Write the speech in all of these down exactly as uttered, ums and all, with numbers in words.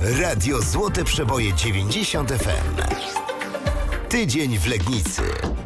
Radio Złote Przeboje dziewięćdziesiąt F M. Tydzień w Legnicy.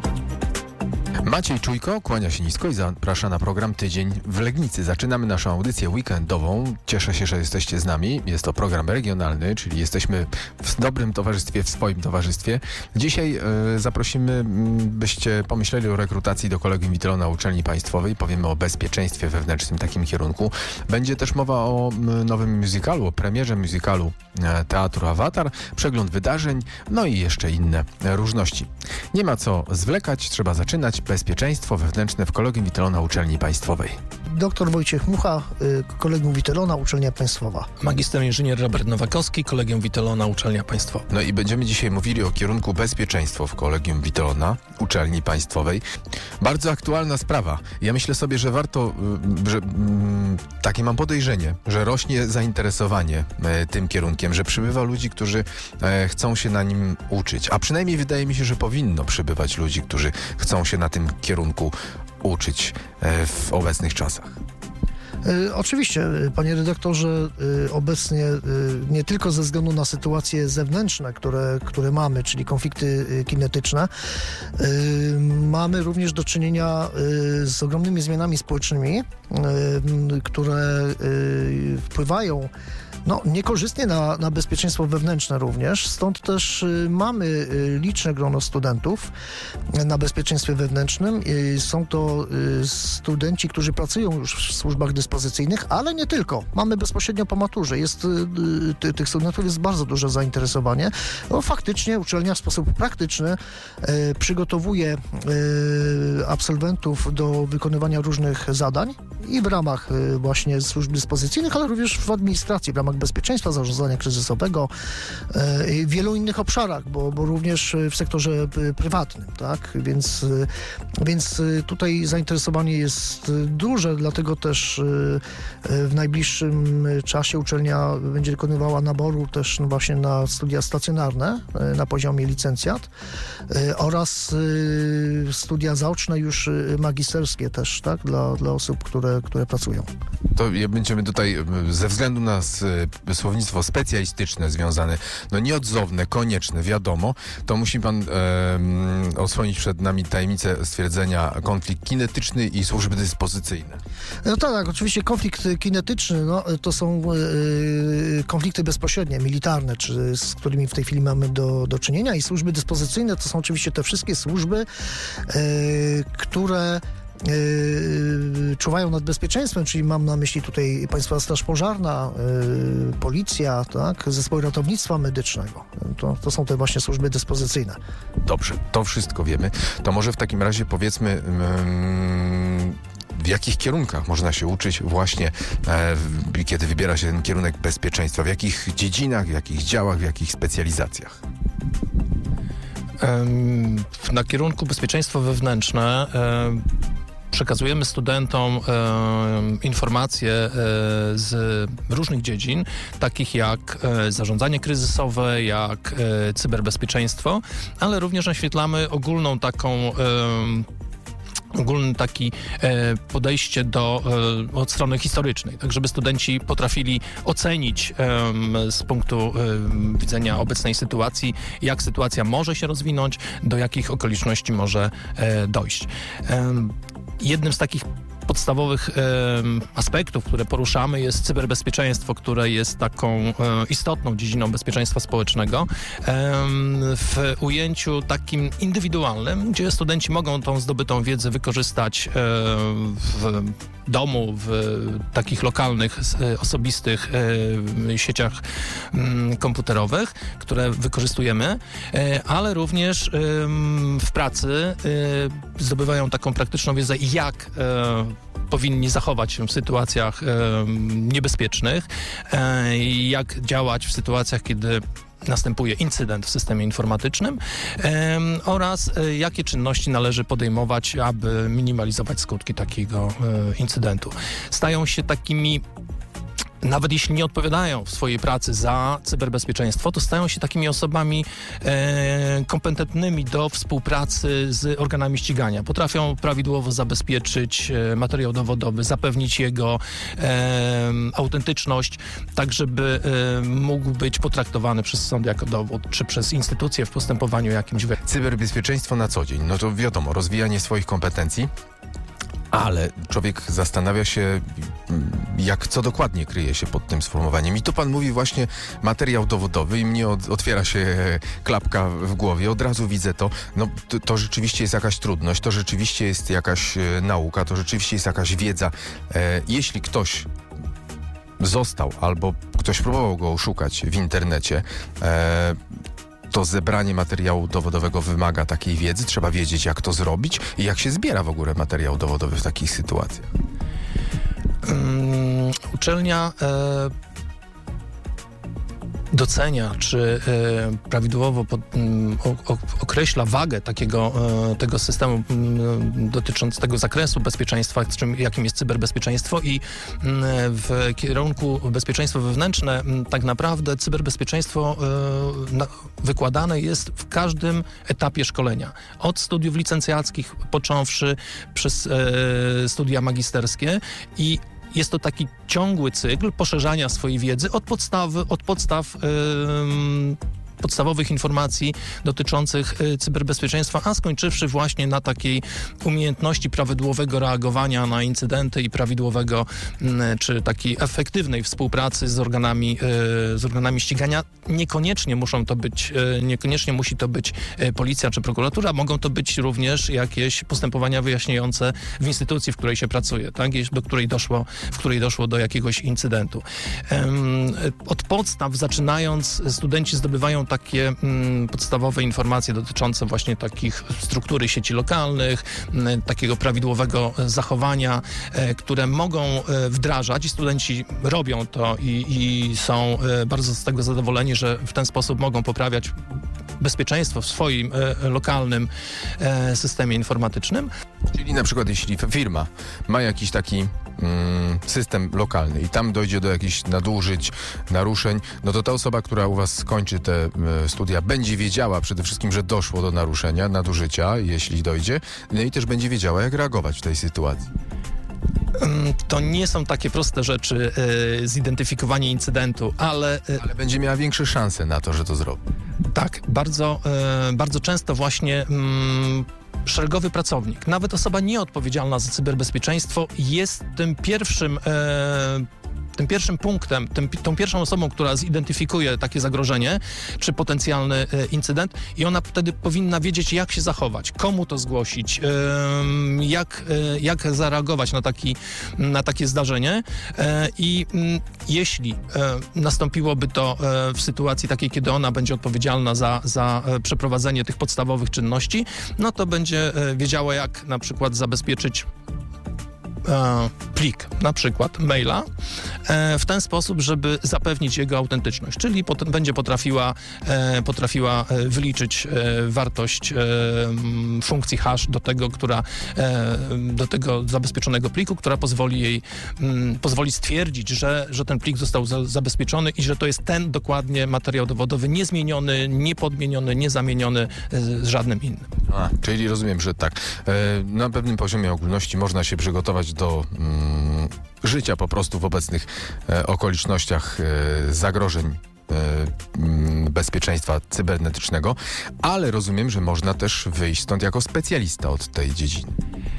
Maciej Czujko kłania się nisko i zaprasza na program Tydzień w Legnicy. Zaczynamy naszą audycję weekendową. Cieszę się, że jesteście z nami. Jest to program regionalny, czyli jesteśmy w dobrym towarzystwie, w swoim towarzystwie. Dzisiaj y, zaprosimy, y, byście pomyśleli o rekrutacji do Kolegium Witelo na Uczelni Państwowej. Powiemy o bezpieczeństwie wewnętrznym, takim kierunku. Będzie też mowa o y, nowym musicalu, o premierze musicalu y, Teatru Awatar, przegląd wydarzeń, no i jeszcze inne y, różności. Nie ma co zwlekać, trzeba zaczynać. Bezpieczeństwo wewnętrzne w Kolegium Witelo na Uczelni Państwowej. Doktor Wojciech Mucha, Kolegium Witelo na Uczelnia Państwowa. Magister inżynier Robert Nowakowski, Kolegium Witelo na Uczelnia Państwowa. No i będziemy dzisiaj mówili o kierunku bezpieczeństwo w Kolegium Witelo na Uczelni Państwowej. Bardzo aktualna sprawa. Ja myślę sobie, że warto, że mm, takie mam podejrzenie, że rośnie zainteresowanie e, tym kierunkiem, że przybywa ludzi, którzy e, chcą się na nim uczyć. A przynajmniej wydaje mi się, że powinno przybywać ludzi, którzy chcą się na tym kierunku uczyć e, w obecnych czasach. Y, oczywiście, panie redaktorze, y, obecnie y, nie tylko ze względu na sytuacje zewnętrzne, które, które mamy, czyli konflikty y, kinetyczne, y, mamy również do czynienia y, z ogromnymi zmianami społecznymi, y, które y, wpływają no, niekorzystnie na, na bezpieczeństwo wewnętrzne również. Stąd też y, mamy y, liczne grono studentów y, na bezpieczeństwie wewnętrznym. Y, są to y, studenci, którzy pracują już w służbach dyspozycyjnych, ale nie tylko. Mamy bezpośrednio po maturze. Jest, y, y, tych studentów jest bardzo duże zainteresowanie. No, faktycznie uczelnia w sposób praktyczny y, przygotowuje y, absolwentów do wykonywania różnych zadań i w ramach y, właśnie służb dyspozycyjnych, ale również w administracji, w ramach bezpieczeństwa, zarządzania kryzysowego, w wielu innych obszarach, bo, bo również w sektorze prywatnym, tak? Więc, więc tutaj zainteresowanie jest duże, dlatego też w najbliższym czasie uczelnia będzie dokonywała naboru też no właśnie na studia stacjonarne na poziomie licencjat oraz studia zaoczne już magisterskie też, tak? Dla, dla osób, które, które pracują. To będziemy tutaj ze względu na słownictwo specjalistyczne związane, no nieodzowne, konieczne, wiadomo, to musi pan e, osłonić przed nami tajemnicę stwierdzenia konflikt kinetyczny i służby dyspozycyjne. No tak, oczywiście konflikt kinetyczny, no, to są e, konflikty bezpośrednie, militarne, czy, z którymi w tej chwili mamy do, do czynienia, i służby dyspozycyjne to są oczywiście te wszystkie służby, e, które Yy, czuwają nad bezpieczeństwem, czyli mam na myśli tutaj Państwowa Straż Pożarna, yy, policja, tak, zespoły ratownictwa medycznego. To, to są te właśnie służby dyspozycyjne. Dobrze, to wszystko wiemy. To może w takim razie powiedzmy, yy, w jakich kierunkach można się uczyć właśnie, e, kiedy wybiera się ten kierunek bezpieczeństwa? W jakich dziedzinach, w jakich działach, w jakich specjalizacjach? Na kierunku bezpieczeństwo wewnętrzne przekazujemy studentom e, informacje e, z różnych dziedzin, takich jak e, zarządzanie kryzysowe, jak e, cyberbezpieczeństwo, ale również naświetlamy ogólną taką e, ogólne takie e, podejście do, e, od strony historycznej, tak żeby studenci potrafili ocenić e, z punktu e, widzenia obecnej sytuacji, jak sytuacja może się rozwinąć, do jakich okoliczności może e, dojść. E, jednym z takich podstawowych e, aspektów, które poruszamy, jest cyberbezpieczeństwo, które jest taką e, istotną dziedziną bezpieczeństwa społecznego e, w ujęciu takim indywidualnym, gdzie studenci mogą tą zdobytą wiedzę wykorzystać e, w domu, w takich lokalnych, e, osobistych e, sieciach m, komputerowych, które wykorzystujemy, e, ale również e, w pracy e, zdobywają taką praktyczną wiedzę, jak e, powinni zachować się w sytuacjach e, niebezpiecznych, e, jak działać w sytuacjach, kiedy następuje incydent w systemie informatycznym e, oraz e, jakie czynności należy podejmować, aby minimalizować skutki takiego e, incydentu. Stają się takimi nawet jeśli nie odpowiadają w swojej pracy za cyberbezpieczeństwo, to stają się takimi osobami e, kompetentnymi do współpracy z organami ścigania. Potrafią prawidłowo zabezpieczyć e, materiał dowodowy, zapewnić jego e, autentyczność, tak żeby e, mógł być potraktowany przez sąd jako dowód, czy przez instytucje w postępowaniu jakimś. Cyberbezpieczeństwo na co dzień, no to wiadomo, rozwijanie swoich kompetencji, ale człowiek zastanawia się, jak, co dokładnie kryje się pod tym sformułowaniem. I tu pan mówi właśnie materiał dowodowy i mnie od, otwiera się klapka w głowie. Od razu widzę to. No, to, to rzeczywiście jest jakaś trudność, to rzeczywiście jest jakaś e, nauka, to rzeczywiście jest jakaś wiedza. E, jeśli ktoś został albo ktoś próbował go oszukać w internecie, e, to zebranie materiału dowodowego wymaga takiej wiedzy. Trzeba wiedzieć, jak to zrobić i jak się zbiera w ogóle materiał dowodowy w takich sytuacjach. Um, uczelnia e, docenia, czy e, prawidłowo pod, um, o, o, określa wagę takiego e, tego systemu um, dotyczącego zakresu bezpieczeństwa, czym, jakim jest cyberbezpieczeństwo i um, w kierunku bezpieczeństwo wewnętrzne um, tak naprawdę cyberbezpieczeństwo e, na, wykładane jest w każdym etapie szkolenia. Od studiów licencjackich począwszy przez e, studia magisterskie i jest to taki ciągły cykl poszerzania swojej wiedzy od podstawy, od podstaw yy, podstawowych informacji dotyczących y, cyberbezpieczeństwa, a skończywszy właśnie na takiej umiejętności prawidłowego reagowania na incydenty i prawidłowego y, czy takiej efektywnej współpracy z organami, y, z organami ścigania. Niekoniecznie muszą to być, y, niekoniecznie musi to być y, policja czy prokuratura, mogą to być również jakieś postępowania wyjaśniające w instytucji, w której się pracuje, tak? Do której doszło, w której doszło do jakiegoś incydentu. Ym, od podstaw zaczynając studenci zdobywają takie mm, podstawowe informacje dotyczące właśnie takich struktury sieci lokalnych, m, takiego prawidłowego zachowania, e, które mogą e, wdrażać i studenci robią to i, i są e, bardzo z tego zadowoleni, że w ten sposób mogą poprawiać bezpieczeństwo w swoim e, lokalnym e, systemie informatycznym. Czyli na przykład jeśli firma ma jakiś taki mm, system lokalny i tam dojdzie do jakichś nadużyć, naruszeń, no to ta osoba, która u was skończy te y, studia, będzie wiedziała przede wszystkim, że doszło do naruszenia, nadużycia, jeśli dojdzie, no i też będzie wiedziała, jak reagować w tej sytuacji. To nie są takie proste rzeczy, y, zidentyfikowanie incydentu, ale... Y, ale będzie miała większe szanse na to, że to zrobi. Tak, bardzo, y, bardzo często właśnie... Y, szeregowy pracownik, nawet osoba nieodpowiedzialna za cyberbezpieczeństwo jest tym pierwszym e, tym pierwszym punktem, tym, tą pierwszą osobą, która zidentyfikuje takie zagrożenie czy potencjalny e, incydent i ona wtedy powinna wiedzieć, jak się zachować, komu to zgłosić, e, jak, e, jak zareagować na, taki, na takie zdarzenie e, i m, jeśli e, nastąpiłoby to e, w sytuacji takiej, kiedy ona będzie odpowiedzialna za, za e, przeprowadzenie tych podstawowych czynności, no to będzie e, wiedziała, jak na przykład zabezpieczyć E, plik, na przykład maila, e, w ten sposób, żeby zapewnić jego autentyczność, czyli pot- będzie potrafiła, e, potrafiła e, wyliczyć e, wartość e, m, funkcji hash do tego, która, e, do tego zabezpieczonego pliku, która pozwoli jej, m, pozwoli stwierdzić, że, że ten plik został za- zabezpieczony i że to jest ten dokładnie materiał dowodowy, niezmieniony, niepodmieniony, niezamieniony e, z żadnym innym. A, czyli rozumiem, że tak. E, na pewnym poziomie ogólności można się przygotować do mm, życia po prostu w obecnych e, okolicznościach e, zagrożeń e, m, bezpieczeństwa cybernetycznego, ale rozumiem, że można też wyjść stąd jako specjalista od tej dziedziny.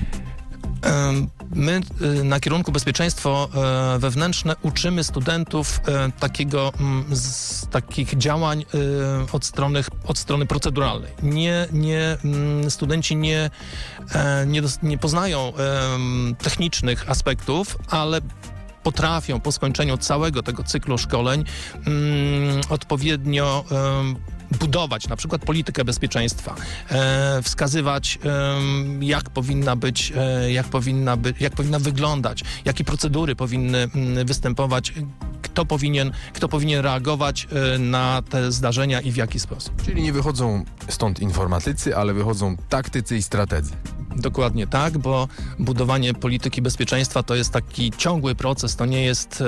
My na kierunku bezpieczeństwo wewnętrzne uczymy studentów takiego, z takich działań od strony, od strony proceduralnej. Nie, nie, studenci nie, nie, nie poznają technicznych aspektów, ale potrafią po skończeniu całego tego cyklu szkoleń odpowiednio budować na przykład politykę bezpieczeństwa, e, wskazywać e, jak powinna być, e, jak powinna być, jak powinna wyglądać, jakie procedury powinny m, występować, kto powinien, kto powinien reagować e, na te zdarzenia i w jaki sposób. Czyli nie wychodzą stąd informatycy, ale wychodzą taktycy i strategzy. Dokładnie tak, bo budowanie polityki bezpieczeństwa to jest taki ciągły proces, to nie jest,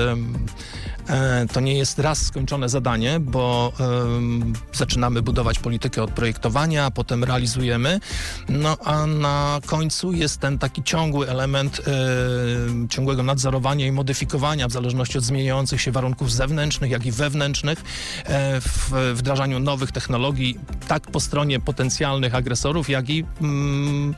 e, to nie jest raz skończone zadanie, bo e, zaczynamy budować politykę od projektowania, a potem realizujemy, no a na końcu jest ten taki ciągły element e, ciągłego nadzorowania i modyfikowania w zależności od zmieniających się warunków zewnętrznych, jak i wewnętrznych e, w wdrażaniu nowych technologii, tak po stronie potencjalnych agresorów, jak i mm,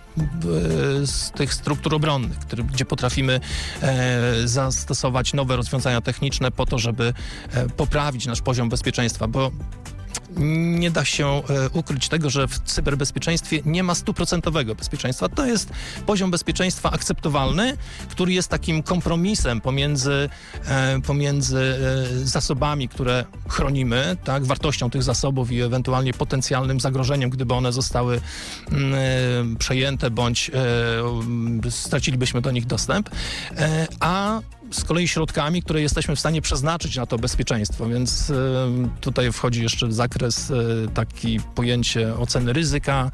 z tych struktur obronnych, który, gdzie potrafimy e, zastosować nowe rozwiązania techniczne po to, żeby e, poprawić nasz poziom bezpieczeństwa, bo nie da się e, ukryć tego, że w cyberbezpieczeństwie nie ma stuprocentowego bezpieczeństwa. To jest poziom bezpieczeństwa akceptowalny, który jest takim kompromisem pomiędzy, e, pomiędzy e, zasobami, które chronimy, tak, wartością tych zasobów i ewentualnie potencjalnym zagrożeniem, gdyby one zostały e, przejęte bądź e, stracilibyśmy do nich dostęp, e, a z kolei środkami, które jesteśmy w stanie przeznaczyć na to bezpieczeństwo, więc y, tutaj wchodzi jeszcze zakres y, taki pojęcie oceny ryzyka.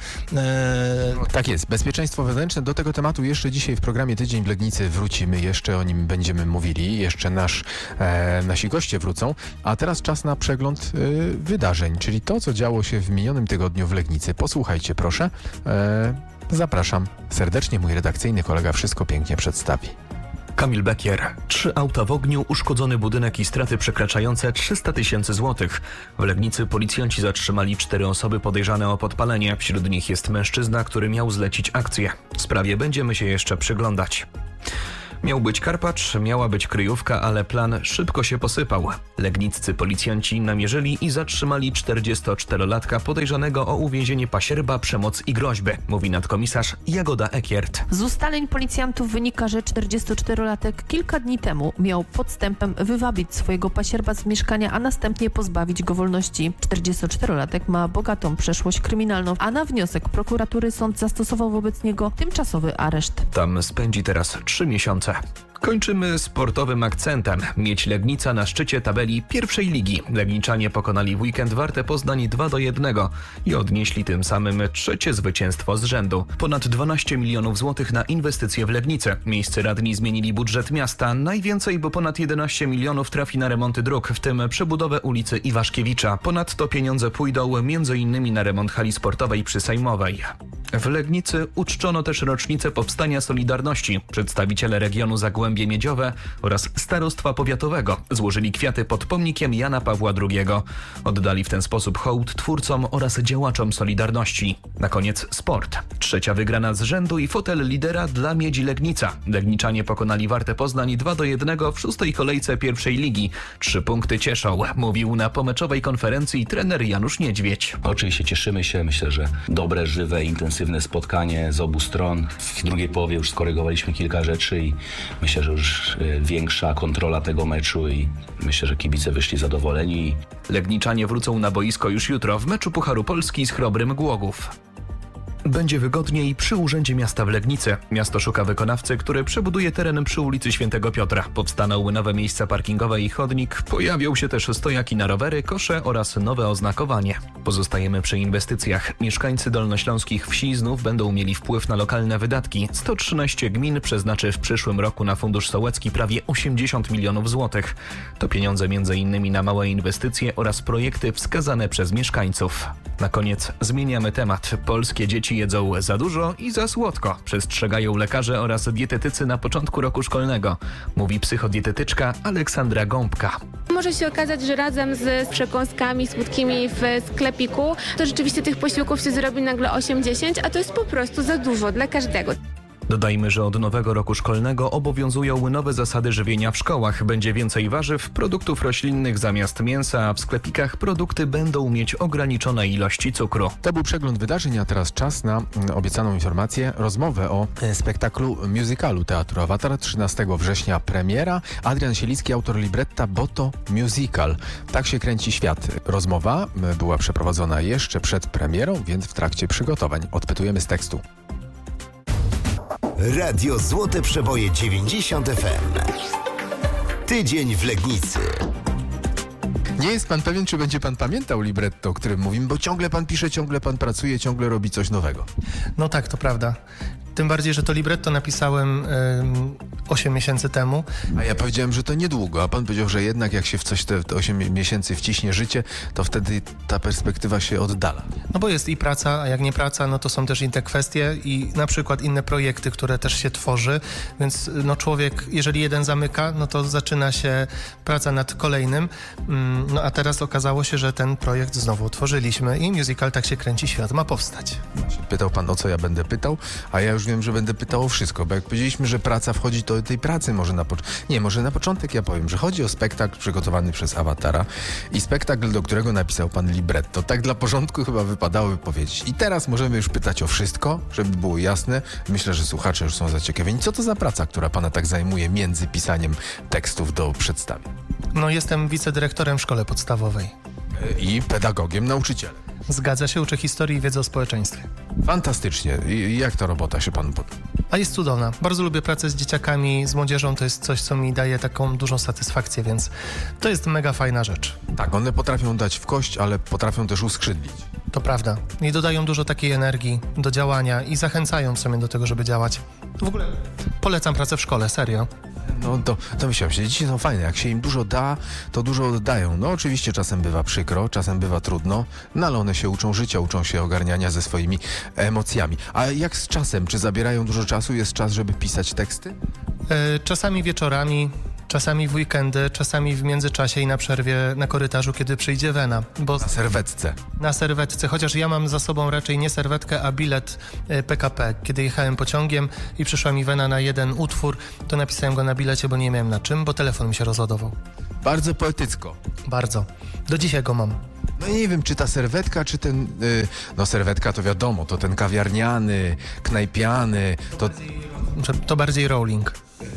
Y... Tak jest, bezpieczeństwo wewnętrzne. Do tego tematu jeszcze dzisiaj w programie Tydzień w Legnicy wrócimy, jeszcze o nim będziemy mówili, jeszcze nasz, e, nasi goście wrócą, a teraz czas na przegląd y, wydarzeń, czyli to, co działo się w minionym tygodniu w Legnicy. Posłuchajcie proszę. E, zapraszam serdecznie, mój redakcyjny kolega wszystko pięknie przedstawi. Kamil Bekier. Trzy auta w ogniu, uszkodzony budynek i straty przekraczające trzysta tysięcy złotych. W Legnicy policjanci zatrzymali cztery osoby podejrzane o podpalenie. Wśród nich jest mężczyzna, który miał zlecić akcję. Sprawie będziemy się jeszcze przyglądać. Miał być Karpacz, miała być kryjówka, ale plan szybko się posypał. Legniccy policjanci namierzyli i zatrzymali czterdziestoczterolatka podejrzanego o uwięzienie pasierba, przemoc i groźby, mówi nadkomisarz Jagoda Ekiert. Z ustaleń policjantów wynika, że czterdziestoczterolatek kilka dni temu miał podstępem wywabić swojego pasierba z mieszkania, a następnie pozbawić go wolności. czterdziestoczterolatek ma bogatą przeszłość kryminalną, a na wniosek prokuratury sąd zastosował wobec niego tymczasowy areszt. Tam spędzi teraz trzy miesiące. Kończymy sportowym akcentem. Miedź Legnica na szczycie tabeli pierwszej ligi. Legniczanie pokonali w weekend Wartę Poznań dwa do jednego i odnieśli tym samym trzecie zwycięstwo z rzędu. Ponad dwanaście milionów złotych na inwestycje w Legnicę. Miejscy radni zmienili budżet miasta. Najwięcej, bo ponad jedenaście milionów trafi na remonty dróg, w tym przebudowę ulicy Iwaszkiewicza. Ponadto pieniądze pójdą między innymi na remont hali sportowej przy Sejmowej. W Legnicy uczczono też rocznicę powstania Solidarności. Przedstawiciele regionu Zagłębie Miedziowe oraz Starostwa Powiatowego złożyli kwiaty pod pomnikiem Jana Pawła drugiego. Oddali w ten sposób hołd twórcom oraz działaczom Solidarności. Na koniec sport. Trzecia wygrana z rzędu i fotel lidera dla Miedzi Legnica. Legniczanie pokonali Wartę Poznań dwa do jednego w szóstej kolejce pierwszej ligi. Trzy punkty cieszą, mówił na pomeczowej konferencji trener Janusz Niedźwiedź. Oczywiście cieszymy się, myślę, że dobre, żywe, intensywne spotkanie z obu stron. W drugiej połowie już skorygowaliśmy kilka rzeczy i myślę, że już większa kontrola tego meczu i myślę, że kibice wyszli zadowoleni. Legniczanie wrócą na boisko już jutro w meczu Pucharu Polski z Chrobrym Głogów. Będzie wygodniej przy Urzędzie Miasta w Legnicy. Miasto szuka wykonawcy, który przebuduje teren przy ulicy Świętego Piotra. Powstaną nowe miejsca parkingowe i chodnik. Pojawią się też stojaki na rowery, kosze oraz nowe oznakowanie. Pozostajemy przy inwestycjach. Mieszkańcy dolnośląskich wsi znów będą mieli wpływ na lokalne wydatki. sto trzynaście gmin przeznaczy w przyszłym roku na Fundusz Sołecki prawie osiemdziesiąt milionów złotych. To pieniądze m.in. na małe inwestycje oraz projekty wskazane przez mieszkańców. Na koniec zmieniamy temat. Polskie dzieci jedzą za dużo i za słodko. Przestrzegają lekarze oraz dietetycy na początku roku szkolnego. Mówi psychodietetyczka Aleksandra Gąbka. Może się okazać, że razem z przekąskami słodkimi w sklepiku to rzeczywiście tych posiłków się zrobi nagle osiem dziesięć, a to jest po prostu za dużo dla każdego. Dodajmy, że od nowego roku szkolnego obowiązują nowe zasady żywienia w szkołach. Będzie więcej warzyw, produktów roślinnych zamiast mięsa, a w sklepikach produkty będą mieć ograniczone ilości cukru. To był przegląd wydarzeń, a teraz czas na obiecaną informację, rozmowę o spektaklu musicalu Teatru Awatar. trzynastego września premiera. Adrian Sielicki, autor libretta, bo to musical. Tak się kręci świat. Rozmowa była przeprowadzona jeszcze przed premierą, więc w trakcie przygotowań. Odpytujemy z tekstu. Radio Złote Przeboje dziewięćdziesiąt F M. Tydzień w Legnicy. Nie jest pan pewien, czy będzie pan pamiętał libretto, o którym mówimy, bo ciągle pan pisze, ciągle pan pracuje, ciągle robi coś nowego. No tak, to prawda. Tym bardziej, że to libretto napisałem osiem miesięcy temu. A ja powiedziałem, że to niedługo, a pan powiedział, że jednak jak się w coś te osiem miesięcy wciśnie życie, to wtedy ta perspektywa się oddala. No bo jest i praca, a jak nie praca, no to są też inne kwestie i na przykład inne projekty, które też się tworzy, więc no człowiek, jeżeli jeden zamyka, no to zaczyna się praca nad kolejnym, no a teraz okazało się, że ten projekt znowu otworzyliśmy i musical Tak się kręci, świat ma powstać. Pytał pan, o co ja będę pytał, a ja już wiem, że będę pytał o wszystko, bo jak powiedzieliśmy, że praca wchodzi, to tej pracy może na początek... Nie, może na początek ja powiem, że chodzi o spektakl przygotowany przez Awatara i spektakl, do którego napisał pan libretto. Tak dla porządku chyba wypadałoby powiedzieć. I teraz możemy już pytać o wszystko, żeby było jasne. Myślę, że słuchacze już są zaciekawieni. Co to za praca, która pana tak zajmuje między pisaniem tekstów do przedstawień? No jestem wicedyrektorem w szkole podstawowej. I pedagogiem, nauczycielem. Zgadza się, uczę historii i wiedzy o społeczeństwie. Fantastycznie. I jak ta robota się panu podoba? A jest cudowna. Bardzo lubię pracę z dzieciakami, z młodzieżą. To jest coś, co mi daje taką dużą satysfakcję, więc to jest mega fajna rzecz. Tak, one potrafią dać w kość, ale potrafią też uskrzydlić. To prawda. I dodają dużo takiej energii do działania i zachęcają w sumie do tego, żeby działać. W ogóle polecam pracę w szkole, serio. No to, to myślałem się, dzieci są fajne, jak się im dużo da, to dużo oddają. No oczywiście czasem bywa przykro, czasem bywa trudno, no ale one się uczą życia, uczą się ogarniania ze swoimi emocjami. A jak z czasem? Czy zabierają dużo czasu? Jest czas, żeby pisać teksty? Yy, czasami wieczorami, czasami w weekendy, czasami w międzyczasie i na przerwie na korytarzu, kiedy przyjdzie wena. Bo na serwetce. Na serwetce, chociaż ja mam za sobą raczej nie serwetkę, a bilet P K P. Kiedy jechałem pociągiem i przyszła mi wena na jeden utwór, to napisałem go na bilecie, bo nie miałem na czym, bo telefon mi się rozładował. Bardzo poetycko. Bardzo. Do dzisiaj go mam. No i nie wiem, czy ta serwetka, czy ten... Yy, no serwetka to wiadomo, to ten kawiarniany, knajpiany, to... To bardziej rolling.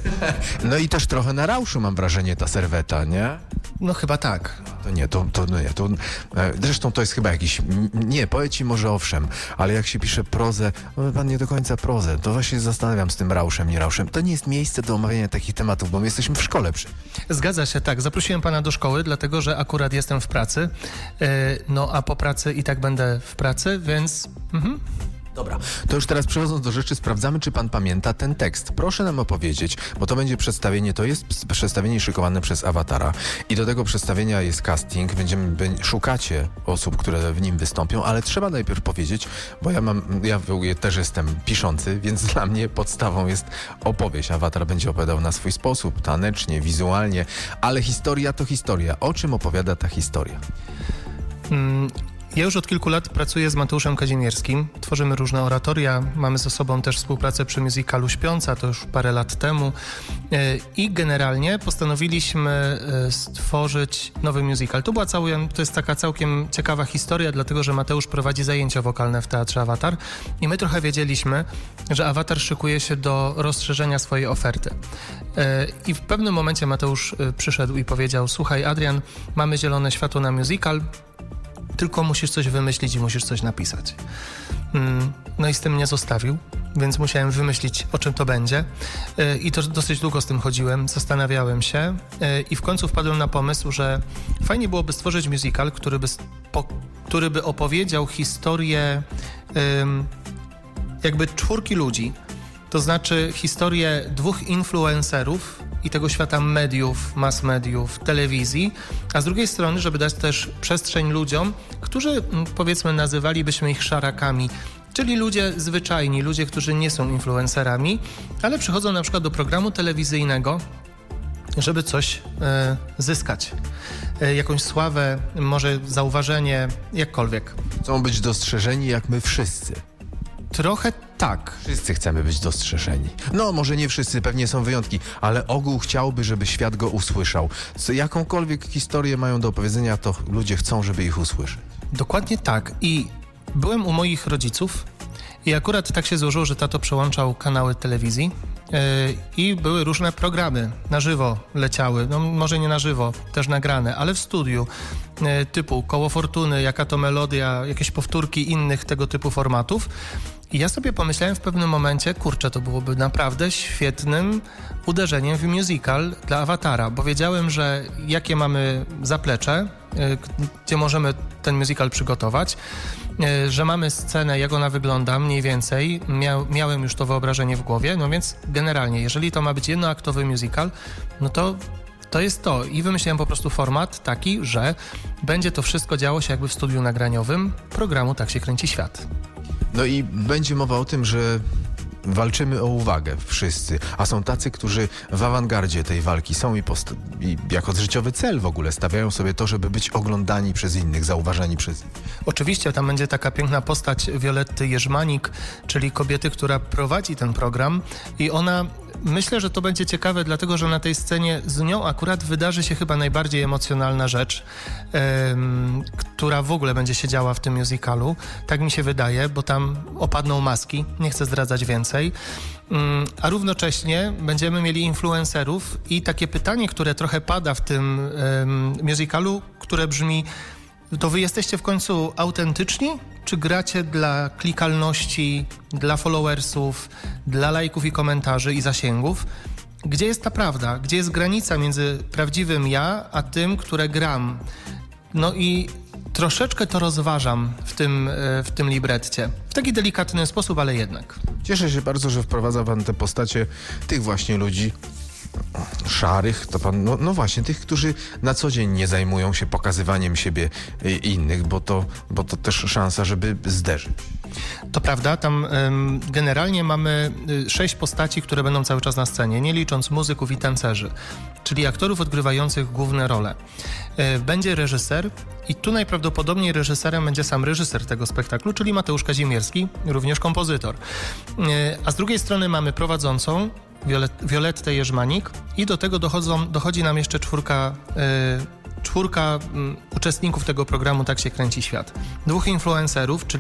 No i też trochę na rauszu mam wrażenie ta serweta, nie? No chyba tak. To nie, to, to nie, to... Zresztą to jest chyba jakiś... Nie, poeci może owszem, ale jak się pisze prozę, no pan nie do końca prozę, to właśnie się zastanawiam z tym rauszem, nie rauszem. To nie jest miejsce do omawiania takich tematów, bo my jesteśmy w szkole. Przy... Zgadza się, tak. Zaprosiłem pana do szkoły, dlatego że akurat jestem w pracy. Yy, no a po pracy i tak będę w pracy, więc... Mhm. Dobra, to już teraz przechodząc do rzeczy, sprawdzamy, czy pan pamięta ten tekst. Proszę nam opowiedzieć, bo to będzie przedstawienie, to jest przedstawienie szykowane przez Awatara i do tego przedstawienia jest casting, będziemy, szukacie osób, które w nim wystąpią, ale trzeba najpierw powiedzieć, bo ja mam, ja w ogóle też jestem piszący, więc dla mnie podstawą jest opowieść. Awatar będzie opowiadał na swój sposób, tanecznie, wizualnie, ale historia to historia. O czym opowiada ta historia? Mm. Ja już od kilku lat pracuję z Mateuszem Kazimierskim. Tworzymy różne oratoria. Mamy ze sobą też współpracę przy musicalu Śpiąca, to już parę lat temu. I generalnie postanowiliśmy stworzyć nowy musical. To była całkiem, to jest taka całkiem ciekawa historia, dlatego że Mateusz prowadzi zajęcia wokalne w Teatrze Awatar i my trochę wiedzieliśmy, że Awatar szykuje się do rozszerzenia swojej oferty. I w pewnym momencie Mateusz przyszedł i powiedział: słuchaj, Adrian, mamy zielone światło na musical, tylko musisz coś wymyślić i musisz coś napisać. No i z tym mnie zostawił, więc musiałem wymyślić, o czym to będzie. I to dosyć długo z tym chodziłem, zastanawiałem się i w końcu wpadłem na pomysł, że fajnie byłoby stworzyć musical, który by, spo, który by opowiedział historię jakby czwórki ludzi. To znaczy historię dwóch influencerów i tego świata mediów, mass mediów, telewizji, a z drugiej strony, żeby dać też przestrzeń ludziom, którzy, powiedzmy, nazywalibyśmy ich szarakami, czyli ludzie zwyczajni, ludzie, którzy nie są influencerami, ale przychodzą na przykład do programu telewizyjnego, żeby coś e, zyskać. E, jakąś sławę, może zauważenie, jakkolwiek. Chcą być dostrzeżeni jak my wszyscy. Trochę tak. Wszyscy chcemy być dostrzeżeni. No, może nie wszyscy, pewnie są wyjątki, ale ogół chciałby, żeby świat go usłyszał. Co, jakąkolwiek historię mają do opowiedzenia, to ludzie chcą, żeby ich usłyszeć. Dokładnie tak. I byłem u moich rodziców i akurat tak się złożyło, że tato przełączał kanały telewizji yy, i były różne programy na żywo leciały. No może nie na żywo, też nagrane, ale w studiu. e, typu Koło Fortuny, Jaka to melodia, jakieś powtórki innych tego typu formatów. I ja sobie pomyślałem w pewnym momencie, kurczę, to byłoby naprawdę świetnym uderzeniem w musical dla Awatara, bo wiedziałem, że jakie mamy zaplecze, y, gdzie możemy ten musical przygotować, y, że mamy scenę, jak ona wygląda mniej więcej, Mia- miałem już to wyobrażenie w głowie, no więc generalnie, jeżeli to ma być jednoaktowy musical, no to to jest to. I wymyśliłem po prostu format taki, że będzie to wszystko działo się jakby w studiu nagraniowym programu Tak się kręci świat. No i będzie mowa o tym, że walczymy o uwagę wszyscy, a są tacy, którzy w awangardzie tej walki są i, post- i jako życiowy cel w ogóle stawiają sobie to, żeby być oglądani przez innych, zauważani przez innych. Oczywiście tam będzie taka piękna postać Violetty Jerzmanik, czyli kobiety, która prowadzi ten program i ona, myślę, że to będzie ciekawe, dlatego że na tej scenie z nią akurat wydarzy się chyba najbardziej emocjonalna rzecz, ym, która w ogóle będzie się działa w tym musicalu. Tak mi się wydaje, bo tam opadną maski, nie chcę zdradzać więcej. Ym, a równocześnie będziemy mieli influencerów i takie pytanie, które trochę pada w tym ym, musicalu, które brzmi: to wy jesteście w końcu autentyczni, czy gracie dla klikalności, dla followersów, dla lajków i komentarzy i zasięgów? Gdzie jest ta prawda? Gdzie jest granica między prawdziwym ja, a tym, które gram? No i troszeczkę to rozważam w tym, w tym libretcie. W taki delikatny sposób, ale jednak. Cieszę się bardzo, że wprowadza pan te postacie tych właśnie ludzi szarych, to pan, no, no właśnie, tych, którzy na co dzień nie zajmują się pokazywaniem siebie i innych, bo to, bo to też szansa, żeby zderzyć. To prawda, tam ym, generalnie mamy y, sześć postaci, które będą cały czas na scenie, nie licząc muzyków i tancerzy, czyli aktorów odgrywających główne role. Y, będzie reżyser i tu najprawdopodobniej reżyserem będzie sam reżyser tego spektaklu, czyli Mateusz Kazimierski, również kompozytor. Y, a z drugiej strony mamy prowadzącą Violet, Violettę Jerzmanik i do tego dochodzą, dochodzi nam jeszcze czwórka, y, czwórka y, uczestników tego programu Tak się kręci świat. Dwóch influencerów, czyli